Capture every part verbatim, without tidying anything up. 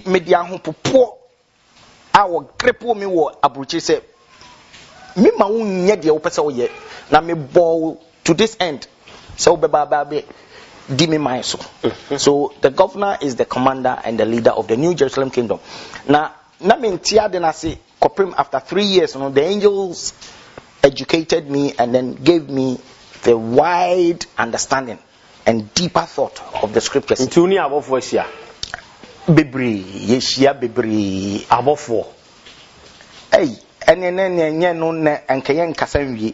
media ho popo awo grepo me wo abruchi say me ma wonye de wo pese wo ye na me ball to this end so be ba ba be di me my so so the governor is the commander and the leader of the New Jerusalem Kingdom. Na na me ntia de na say koprim after three years you know the angels educated me and then gave me the wide understanding and deeper thought of the scriptures. Ntuni abofo hia Bebri yeshia bebri abofo hey ene ne ne nye no ne enkaye nkasa nwie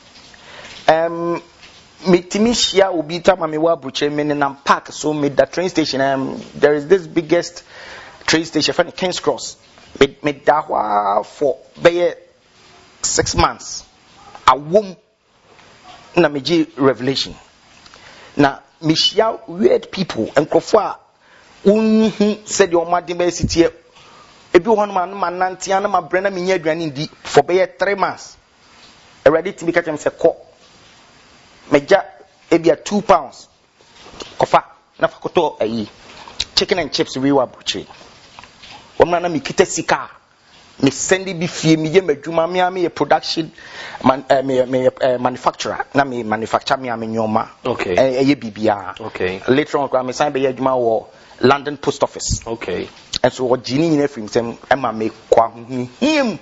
um mitimi hia obi tama me wa buche me na park so me the train station um there is this biggest train station for King's Cross me me dahwa for be six months awom na meji revelation na me hia weird people enkrofo a unhu said your mother be sitie ebi won man man nantia na ma brena me nya aduane ndi for be three months already to be catch am say ko meja ebi a two pounds kofa na fakoto ayi chicken and chips we wa buche won na me kita sika me send bi fie me ye madwuma me am ye production man uh, me, me uh, manufacturer na me manufacture me am nyoma okay eh ye bibia okay later on me sign be ye adwuma wo London Post Office. Okay. And so what Gini in everything sem Emma make kwa him.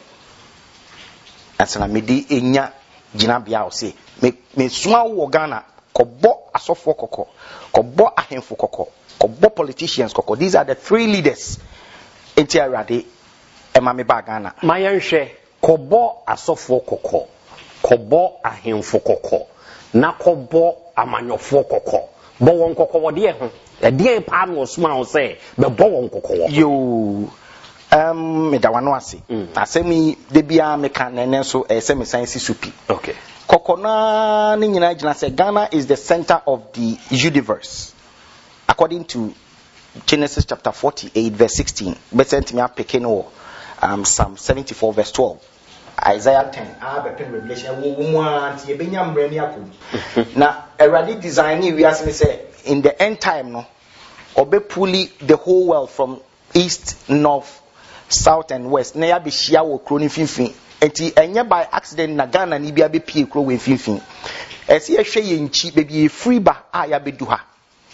And so na me di enya Gina bia o say me me suma wo Ghana kobo asofo koko kobo ahemfo koko kobo politicians koko. These are the three leaders in Tiarade Emma me ba Ghana. Mayanhwe kobo asofo koko kobo ahemfo koko na kobo amanyofo koko bo won koko wo de ho e de pa no suma o say be bo won koko wo yo um me da wano ase asemi de bia me kan nene so e se me science supi okay koko na ni nyina gina say Ghana is the center of the universe according to Genesis chapter forty-eight verse sixteen but sent me up picking or um Psalm seventy-four verse twelve Isaiah ten ah be pen revelation wo mu anti e benya mbrani akom na eradi design we as me say in the end time no obe pulling the whole world from east north south and west na ya be hia wo kro ni finfin enti enye by accident na Ghana ni bia be pie kro we finfin esi ehwe ye nchi be bi free ba a ya be du ha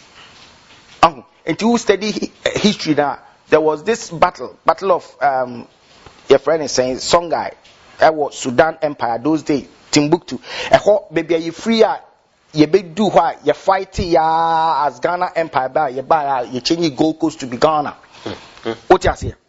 ah enti who study history now there was this battle battle of um your friend is saying Songhai I was Sudan Empire those days Timbuktu eho baby you free a ye be do why you fight ya as Ghana Empire ba ye ba ye change Gold Coast to be Ghana what you say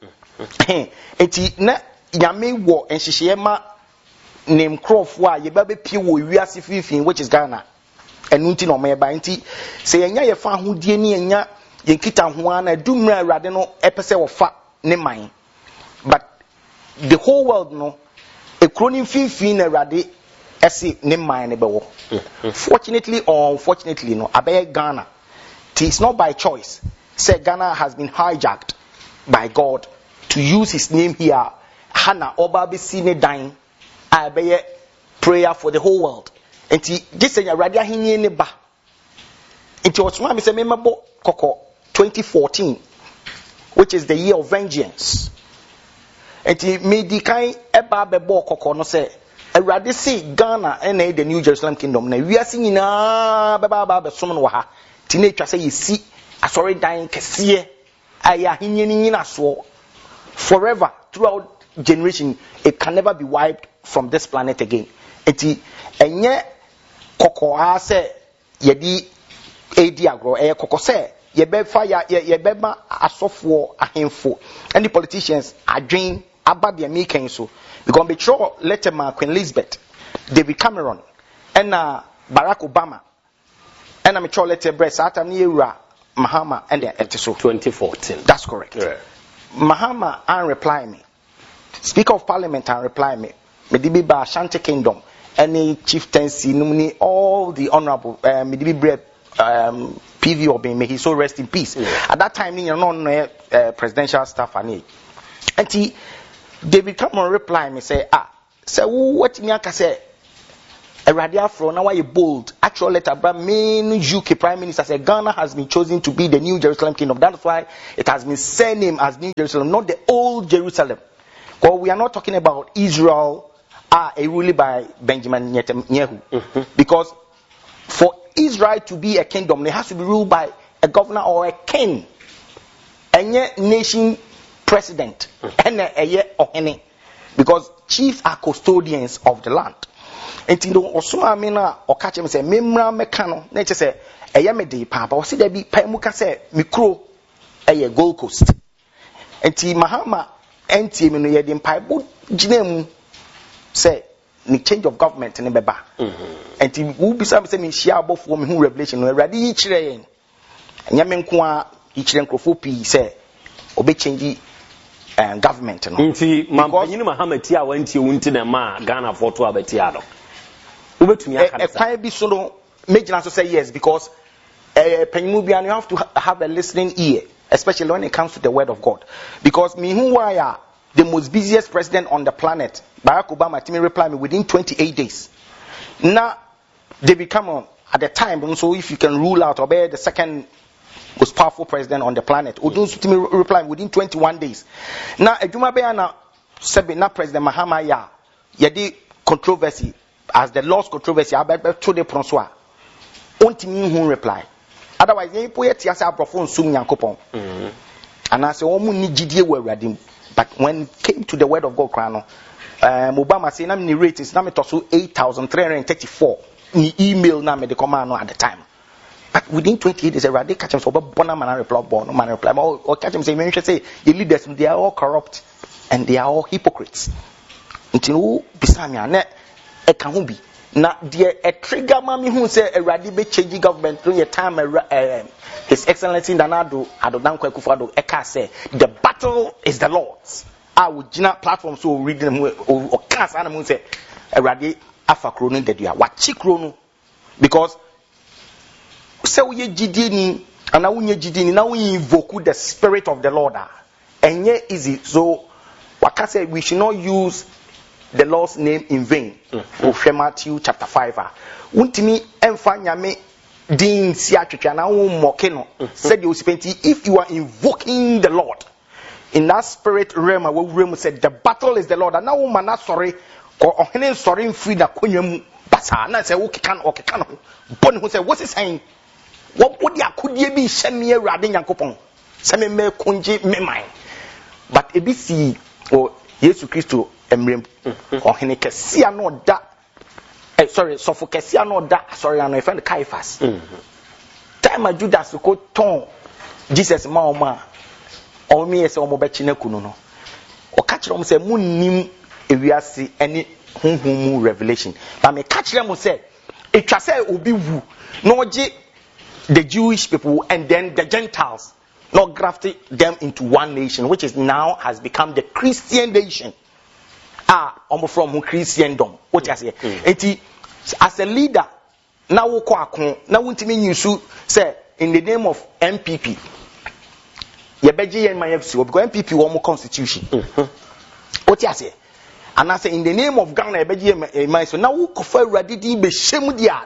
enti na nyame wo enhihye ma name crofo a ye ba be pie wo wiase fifin which is Ghana enu nti no me ba nti se yenya ye fa hodie ni yenya ye kita ho ana dumra awrade no epese wo fa ne man but the whole world no a cronin fifin awrade ese ne man ne bewo fortunately or unfortunately no abe Ghana it is not by choice say Ghana has been hijacked by God to use his name here Hana oba be sine dan abe prayer for the whole world enti this say awrade ahenye ne ba enti otuma me say me mabo koko twenty fourteen which is the year of vengeance enti me di kan eba be bo koko no say awrade say Ghana and the New Jerusalem Kingdom na wiase nyina be ba ba be som no ha ti na twa say yesi asori dan kese aya ahenye ni nyina so forever throughout generation it can never be wiped from this planet again enti enye koko ha say yedi edi agro e koko say ye be fire ye be ma asofo ahemfo and the politicians adwen about their making so because be sure Letterman, Queen Elizabeth, David Cameron and uh, Barack Obama and I'm sure letter breast atam ni ewura Mahama and the etiso twenty fourteen that's correct yeah. Mahama and reply me Speaker of Parliament and reply me Medibi ba Ashanti Kingdom any chieftaincy nominee all the honorable uh, Medibi bread um P V Obin may he so rest in peace yeah. At that time you know uh, presidential staff and and David Cameron reply me say ah say what me aka say a radial from now you bold actual letter but main U K Prime Minister said Ghana has been chosen to be the New Jerusalem Kingdom. That's why it has been surnamed as New Jerusalem, not the old Jerusalem. Because we are not talking about Israel are a ruled by Benjamin Netanyahu. Mm-hmm. Because for Israel to be a kingdom, it has to be ruled by a governor or a king. And yet nation president. And a year or any. Because chiefs are custodians of the land. And you know, Osuma Mina or catch him say, Mimra Mekano, nature say, a yamede papa, or see there be Pamuka say, Mikro, a Gold Coast. And T Mahama, and T Minuyedim Pipe, Jinem say, the change of government in Beba. And T will be some saying, Shiabo for me who revelation, ready each rain. And Yamenqua, each Rankrofopi say, Obe change uh, government. Inti Mampanyini Mahamatia went to Wintina Ghana for two abetiado. A quite be so major to say yes, because a Penubian you have to have a listening ear, especially when it comes to the word of God. Because me who are the most busiest president on the planet, Barack Obama, to me reply me within twenty-eight days. Now they become on at the time, so if you can rule out obey the second most powerful president on the planet, Odun to me reply within twenty-one days. Now a Juma Bayana said na President Mahama ya yadi controversy. As the last controversy, I bet to the Pronsoa. Only me who reply. Otherwise, you put it yourself before soon, Yankopon. And I say, oh, we need G D A were ready. But when it came to the word of God, Crano, um, Obama said, I'm rate is now to eight thousand three hundred thirty-four. Ni email na me the command at the time. But within twenty-eight days, a radical catch him so Bona man reply, Bona man reply, or catch him say, when you say, the leaders, they are all corrupt and they are all hypocrites. Until Bisanya, a can be now dear a trigger mammy who say a radical change government during a time uh, His Excellency Danado Adodan Kwekufado Eka say the battle is the Lord's. I would not platform so read them or class animals say a radi afa krono de dia wachi krono because say we jidini and now we jidini now we invoke the spirit of the Lord and yeah easy so waka say we should not use the Lord's name in vain. Mm-hmm. Matthew chapter five. Untimi emfa nyame din si atwetwa na wo moke no. Said you spent if you are invoking the Lord in that spirit realm where realm said the battle is the Lord and now woman na sorry or ohene sorry mfiri da konwam basa na say wo keka no okeka no boni ho say what is saying what would ya kodie bi hyeme awurade nyankopon say me me konje me man but ebisi or Jesus Christo emrem ohene kesia no da eh sorry sofo kesia no da sorry na friend Caiaphas time Judas ko ton Jesus ma o ma o mi ese o mo be chine kunu no o ka kire mo say munnim ewiase ene honhom revelation but me ka kire mo say etwa say obi wu no oje the Jewish people and then the Gentiles not grafted them into one nation which is now has become the Christian nation. Ah, I'm from Christendom. What you say? Mm. As a leader, now we call now we mean you should say in the name of M P P. You beji and my F C because M P P one more constitution. Mm-hmm. What you say? And I say in the name of Ghana, you beji and my so now we confer ready to be shame dia.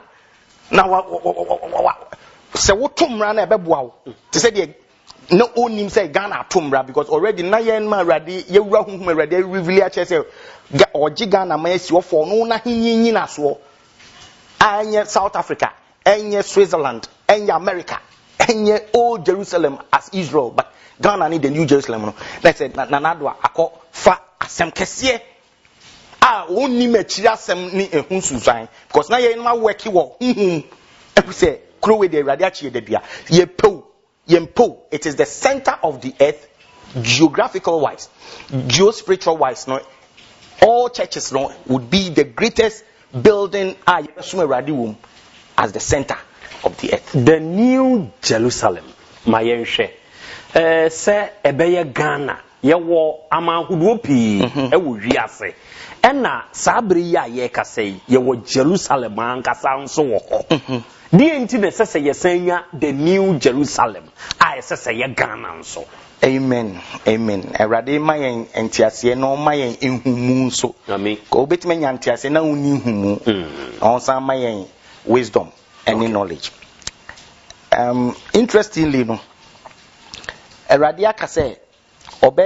Now, say what tom run a bebuau to say the. No onim say Ghana tumra because already na yen ma rade yewura hunhum rade reveal a say oji Ghana ma esi ofo no na hinyinyi na so anye South Africa enye Switzerland enye America enye old Jerusalem as Israel but Ghana need the New Jerusalem no let's say na na do akọ fa asem kese ah onim akiri asem ni ehun susan because na yen ma work wo hunhum e say kro we the rade a chie de dia ye pew Yempo, it is the center of the earth, geographical wise, geospiritual wise. No, all churches no would be the greatest building as the center of the earth. The New Jerusalem, Mayenche, uh, say Ebeye Ghana, Yawo Amahudopi, Ewujiase, Ena Sabriya Yekase, Yawo Jerusalem, Ankasan so. The entity says the New Jerusalem. I say Ghana so. Amen. Amen. Erade ma yen entiase no ma yen enhumu so. Amen. Ko betima nya entiase na uni humu. Mm. On sa ma yen wisdom and okay. knowledge. Um interestingly no. Erade aka say obe